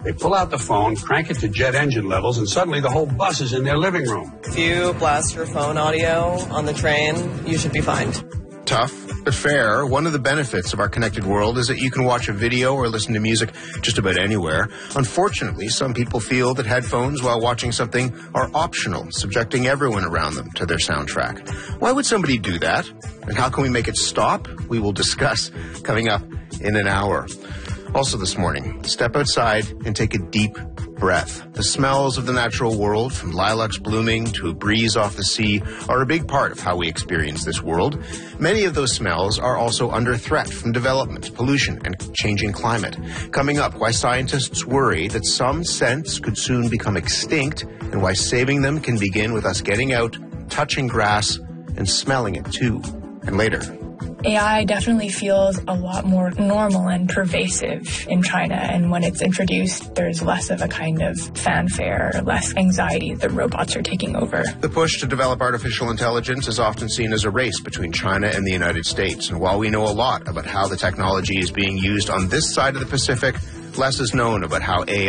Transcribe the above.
They pull out the phone, crank it to jet engine levels, and suddenly the whole bus is in their living room. If you blast your phone audio on the train, you should be fined. Tough, but fair. One of the benefits of our connected world is that you can watch a video or listen to music just about anywhere. Unfortunately, some people feel that headphones while watching something are optional, subjecting everyone around them to their soundtrack. Why would somebody do that? And how can we make it stop? We will discuss coming up in an hour. Also this morning, step outside and take a deep breath. The smells of the natural world, from lilacs blooming to a breeze off the sea, are a big part of how we experience this world. Many of those smells are also under threat from development, pollution, and changing climate. Coming up, why scientists worry that some scents could soon become extinct, and why saving them can begin with us getting out, touching grass, and smelling it too. And later, AI definitely feels a lot more normal and pervasive in China, and when it's introduced, there's less of a kind of fanfare, less anxiety that robots are taking over. the push to develop artificial intelligence is often seen as a race between China and the United States. And while we know a lot about how the technology is being used on this side of the Pacific, less is known about how AI